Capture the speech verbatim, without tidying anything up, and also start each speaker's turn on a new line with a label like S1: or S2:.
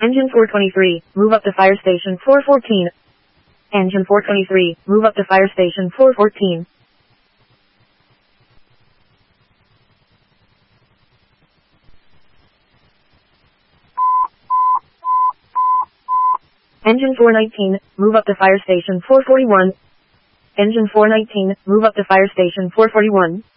S1: Engine four twenty-three, move up to fire station four fourteen. Engine four twenty-three, move up to fire station four fourteen. Engine four nineteen, move up to fire station four forty-one. Engine four nineteen, move up to fire station four forty-one.